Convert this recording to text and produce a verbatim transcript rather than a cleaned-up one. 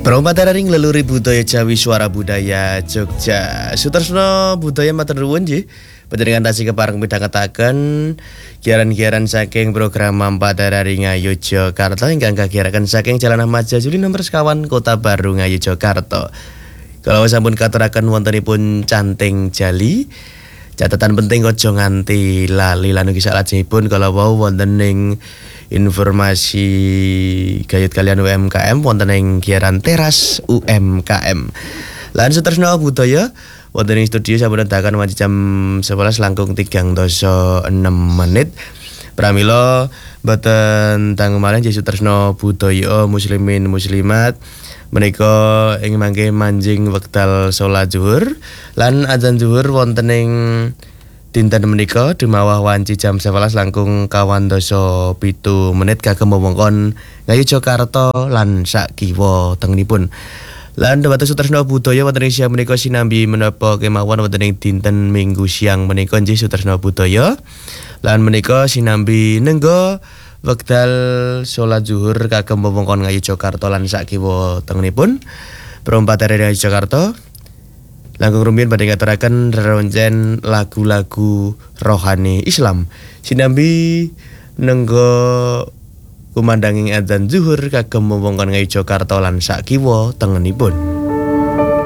Promatararing leluri budaya Jawi Suara Budaya Jogja. Sutresno budaya matur nuwun nggih. Panjenengan tasih kepareng midhangetaken giaran-giaran saking program Mampatararing Ngayu Jakarta ingkang kagiyaraken saking Jalan Ahmad Jajuli nomor sekawan Kota Baru Ngayu Jakarta. Kalau sampun katuraken wontenipun Canting Jali, catatan penting aja nganti lali lan ugi salajengipun kalau wau wonten ing informasi gayut kalian U M K M wonten ing giaran Teras U M K M. Lan sutresna budaya wonten ing studio sampun nedahaken wanci jam sebelas langkung tigang dasa enam menit. Pramila boten dangu malih nggih sutresna budaya muslimin muslimat menika ing mangke manjing wekdal salat zuhur lan adzan zuhur wonten ing dinten menika dumawah wanci jam sebelas langkung kawan dasa pitu menit kagem wewengkon Ngayu Jakarta lan sak kiwa tengenipun. Lan dhumateng sutresna budaya wonten ing siang menika sinambi menapa kemawon wonten ing dinten Minggu siang menika nggih sutresna budaya. Lan menika sinambi nenggo wekdal salat zuhur kagem wewengkon Ngayu Jakarta lan sak kiwa tengenipun. Prompatararing Ngayu Jakarta langkung rumiyin badhe ngaturaken reroncen lagu-lagu rohani Islam sinambi nenggo kumandanging adzan zuhur kagem wewengkon Ngayu Jakarta lan sak kiwa tengenipun.